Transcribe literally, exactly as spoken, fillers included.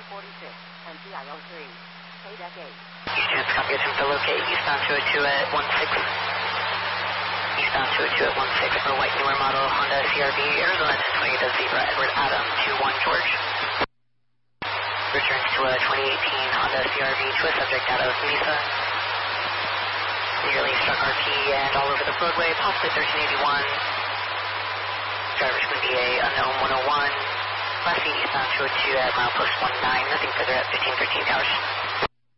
forty-six, and T I O three. K deck eight. Eastern, copy attempt to locate eastbound two oh two at one six. Eastbound two oh two at one six for white newer model Honda C R V, Arizona twenty to Zebra Edward Adam two one George. Returns to a twenty eighteen Honda C R V to a subject out of Mesa. Nearly struck R P and all over the roadway, possibly thirteen eighty-one. Driver's going to be a unknown one oh one. Last eastbound two oh two at milepost one nine, nothing further at fifteen thirteen towers.